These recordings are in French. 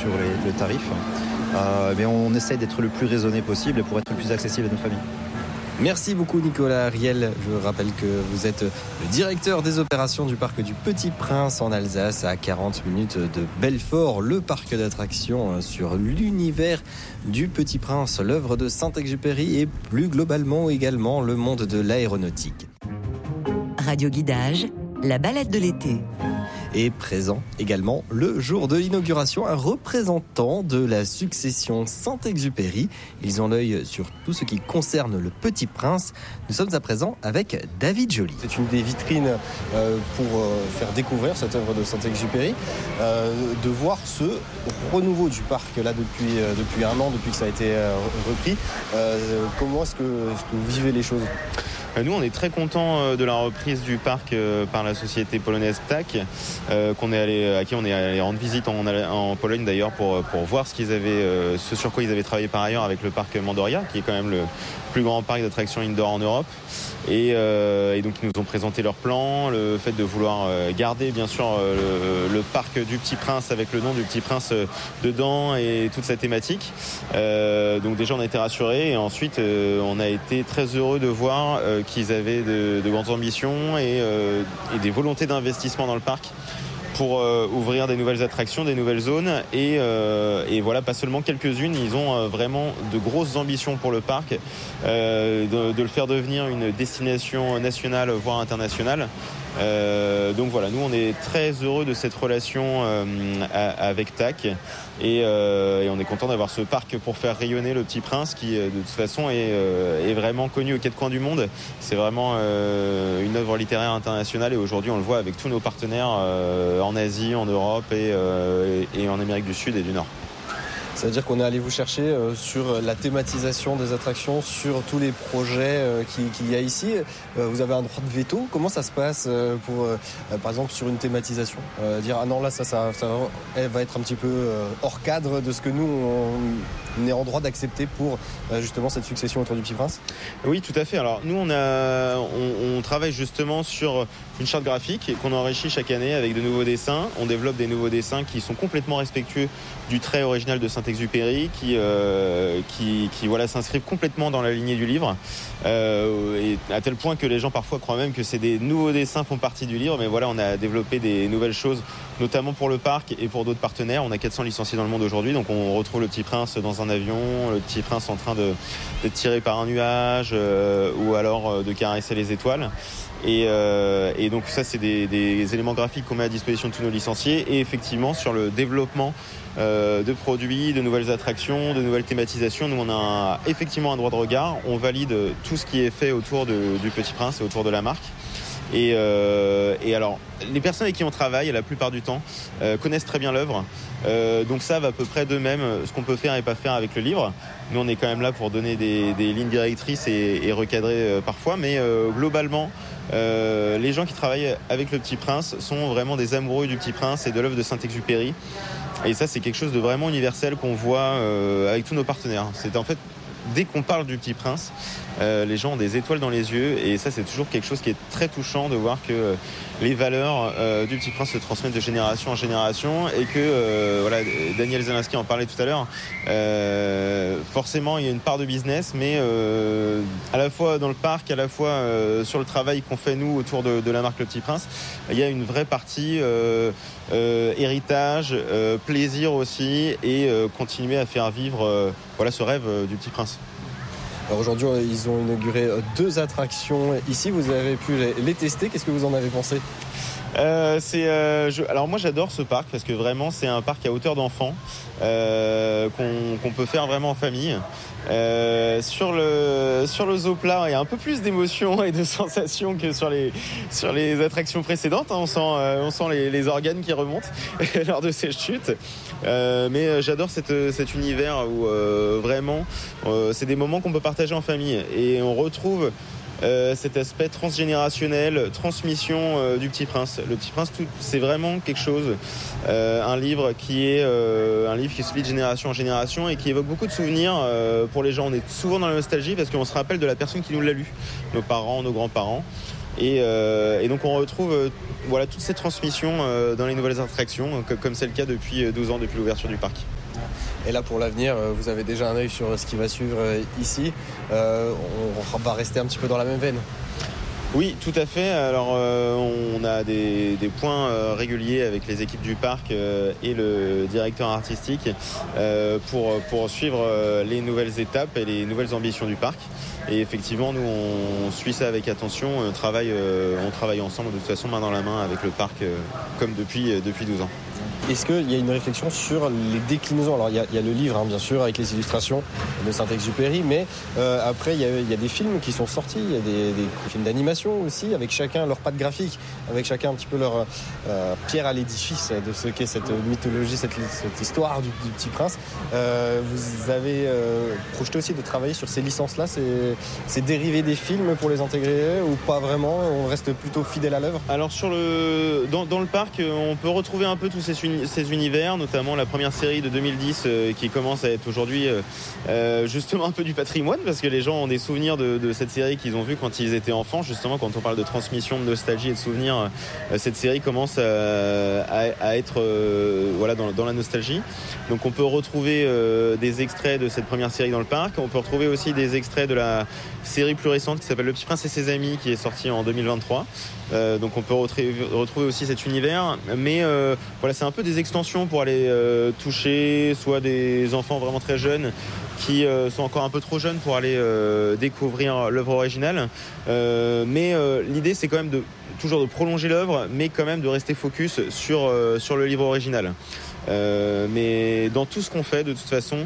sur le tarif. Mais on essaye d'être le plus raisonné possible pour être le plus accessible à nos familles. Merci beaucoup Nicolas Ariel. Je rappelle que vous êtes le directeur des opérations du parc du Petit Prince en Alsace, à 40 minutes de Belfort, le parc d'attractions sur l'univers du Petit Prince, l'œuvre de Saint-Exupéry et plus globalement également le monde de l'aéronautique. Radio Guidage, la balade de l'été. Et présent également le jour de l'inauguration, un représentant de la succession Saint-Exupéry. Ils ont l'œil sur tout ce qui concerne le Petit Prince. Nous sommes à présent avec David Joly. C'est une des vitrines pour faire découvrir cette œuvre de Saint-Exupéry, de voir ce renouveau du parc là depuis un an, depuis que ça a été repris. Comment est-ce que vous vivez les choses ? Nous, on est très contents de la reprise du parc par la société polonaise TAC, à qui on est allé rendre visite en Pologne d'ailleurs pour voir ce sur quoi ils avaient travaillé par ailleurs avec le parc Mandoria, qui est quand même le plus grand parc d'attractions indoor en Europe. Et donc ils nous ont présenté leur plan, le fait de vouloir garder bien sûr le parc du Petit Prince avec le nom du Petit Prince dedans et toute sa thématique. Donc déjà on a été rassurés et ensuite on a été très heureux de voir qu'ils avaient de grandes ambitions et des volontés d'investissement dans le parc pour ouvrir des nouvelles attractions, des nouvelles zones et voilà, pas seulement quelques-unes, ils ont vraiment de grosses ambitions pour le parc, de le faire devenir une destination nationale voire internationale. Donc voilà, nous on est très heureux de cette relation avec TAC et on est content d'avoir ce parc pour faire rayonner le Petit Prince qui de toute façon est vraiment connu aux quatre coins du monde. C'est vraiment une œuvre littéraire internationale et aujourd'hui on le voit avec tous nos partenaires en Asie, en Europe et en Amérique du Sud et du Nord. Ça veut dire qu'on est allé vous chercher sur la thématisation des attractions, sur tous les projets qu'il y a ici. Vous avez un droit de veto. Comment ça se passe pour, par exemple, sur une thématisation dire, ah non, là, ça elle va être un petit peu hors cadre de ce que nous, on est en droit d'accepter pour justement cette succession autour du Petit Prince ? Oui, tout à fait. Alors, nous, on travaille justement sur une charte graphique qu'on enrichit chaque année avec de nouveaux dessins. On développe des nouveaux dessins qui sont complètement respectueux du trait original de Saint-Exupéry, qui voilà, s'inscrivent complètement dans la lignée du livre, et à tel point que les gens parfois croient même que c'est des nouveaux dessins font partie du livre, mais voilà, on a développé des nouvelles choses, notamment pour le parc et pour d'autres partenaires. On a 400 licenciés dans le monde aujourd'hui, donc on retrouve le Petit Prince dans un avion, le Petit Prince en train d'être tiré par un nuage, ou alors de caresser les étoiles. Et donc ça, c'est des éléments graphiques qu'on met à disposition de tous nos licenciés. Et effectivement, sur le développement de produits, de nouvelles attractions, de nouvelles thématisations, nous on a effectivement un droit de regard. On valide tout ce qui est fait autour du Petit Prince et autour de la marque. Et alors, les personnes avec qui on travaille, la plupart du temps, connaissent très bien l'œuvre. Donc savent à peu près d'eux-mêmes ce qu'on peut faire et pas faire avec le livre. Nous, on est quand même là pour donner des lignes directrices et recadrer parfois. Mais globalement, les gens qui travaillent avec le Petit Prince sont vraiment des amoureux du Petit Prince et de l'œuvre de Saint-Exupéry. Et ça, c'est quelque chose de vraiment universel qu'on voit avec tous nos partenaires. C'est en fait, dès qu'on parle du Petit Prince, les gens ont des étoiles dans les yeux et ça, c'est toujours quelque chose qui est très touchant de voir que les valeurs du Petit Prince se transmettent de génération en génération et que voilà, Daniel Zelinski en parlait tout à l'heure, forcément il y a une part de business, mais à la fois dans le parc, à la fois sur le travail qu'on fait nous autour de la marque Le Petit Prince, il y a une vraie partie héritage, plaisir aussi et continuer à faire vivre voilà, ce rêve du Petit Prince. Alors aujourd'hui, ils ont inauguré 2 attractions ici. Vous avez pu les tester. Qu'est-ce que vous en avez pensé ? Alors moi j'adore ce parc parce que vraiment c'est un parc à hauteur d'enfant qu'on peut faire vraiment en famille. Sur le Zopla, il y a un peu plus d'émotions et de sensations que sur les attractions précédentes. On sent les organes qui remontent lors de ces chutes. Mais j'adore cet univers où vraiment c'est des moments qu'on peut partager en famille et on retrouve cet aspect transgénérationnel, transmission du Petit Prince. Le Petit Prince, c'est vraiment quelque chose, un livre qui se lit de génération en génération et qui évoque beaucoup de souvenirs pour les gens. On est souvent dans la nostalgie parce qu'on se rappelle de la personne qui nous l'a lu, nos parents, nos grands-parents. Et donc on retrouve toute cette transmission dans les nouvelles attractions, comme c'est le cas depuis 12 ans, depuis l'ouverture du parc. Et là, pour l'avenir, vous avez déjà un œil sur ce qui va suivre ici. On va rester un petit peu dans la même veine. Oui, tout à fait. Alors, on a des points réguliers avec les équipes du parc et le directeur artistique pour suivre les nouvelles étapes et les nouvelles ambitions du parc. Et effectivement, nous, on suit ça avec attention. On travaille ensemble, de toute façon, main dans la main avec le parc, comme depuis 12 ans. Est-ce qu'il y a une réflexion sur les déclinaisons ? Alors, il y a le livre, bien sûr, avec les illustrations de Saint-Exupéry, mais après, il y a des films qui sont sortis, il y a des films d'animation aussi, avec chacun leur patte graphique, avec chacun un petit peu leur pierre à l'édifice de ce qu'est cette mythologie, cette histoire du Petit Prince. Vous avez projeté aussi de travailler sur ces licences-là, ces dérivés des films pour les intégrer ou pas vraiment ? On reste plutôt fidèle à l'œuvre ? Alors, dans le parc, on peut retrouver un peu tous ces univers, notamment la première série de 2010 qui commence à être aujourd'hui justement un peu du patrimoine, parce que les gens ont des souvenirs de cette série qu'ils ont vue quand ils étaient enfants. Justement, quand on parle de transmission, de nostalgie et de souvenirs, cette série commence à être dans la nostalgie. Donc on peut retrouver des extraits de cette première série dans le parc. On peut retrouver aussi des extraits de la série plus récente qui s'appelle Le Petit Prince et ses amis, qui est sortie en 2023. Donc on peut retrouver aussi cet univers, mais c'est un peu des extensions pour aller toucher soit des enfants vraiment très jeunes qui sont encore un peu trop jeunes pour aller découvrir l'œuvre originale, mais l'idée c'est quand même toujours de prolonger l'œuvre, mais quand même de rester focus sur le livre original. Mais dans tout ce qu'on fait, de toute façon,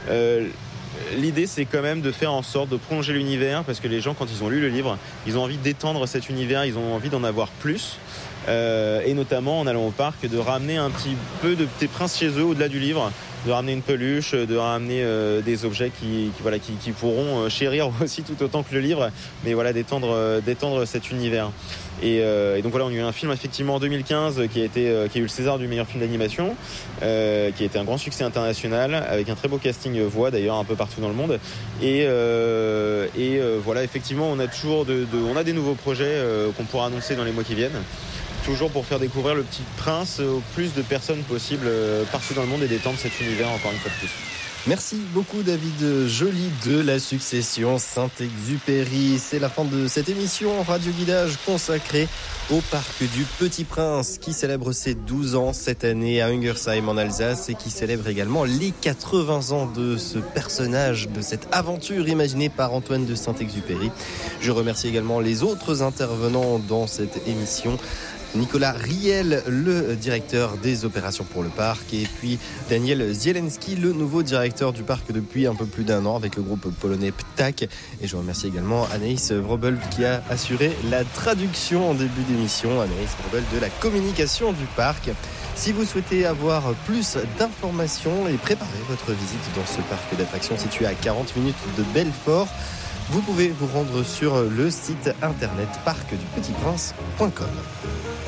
l'idée c'est quand même de faire en sorte de prolonger l'univers, parce que les gens, quand ils ont lu le livre, ils ont envie d'étendre cet univers, ils ont envie d'en avoir plus, et notamment en allant au parc, de ramener un petit peu de Petit Prince chez eux au-delà du livre, de ramener une peluche, de ramener des objets qui pourront chérir aussi tout autant que le livre, mais d'étendre cet univers. Et donc on a eu un film effectivement en 2015 qui a eu le César du meilleur film d'animation, qui a été un grand succès international, avec un très beau casting voix d'ailleurs un peu partout dans le monde. Et effectivement on a toujours on a des nouveaux projets qu'on pourra annoncer dans les mois qui viennent, toujours pour faire découvrir le Petit Prince au plus de personnes possible partout dans le monde et d'étendre cet univers encore une fois de plus. Merci beaucoup David Joly de la Succession Saint-Exupéry. C'est la fin de cette émission Radio Guidage consacrée au parc du Petit Prince qui célèbre ses 12 ans cette année à Ungersheim en Alsace et qui célèbre également les 80 ans de ce personnage, de cette aventure imaginée par Antoine de Saint-Exupéry. Je remercie également les autres intervenants dans cette émission. Nicolas Riel, le directeur des opérations pour le parc, et puis Daniel Zielenski, le nouveau directeur du parc depuis un peu plus d'un an avec le groupe polonais PTAK. Et je remercie également Anaïs Vrobel qui a assuré la traduction en début d'émission, Anaïs Vrobel de la communication du parc. Si vous souhaitez avoir plus d'informations et préparer votre visite dans ce parc d'attractions situé à 40 minutes de Belfort, vous pouvez vous rendre sur le site internet parcdupetitprince.com.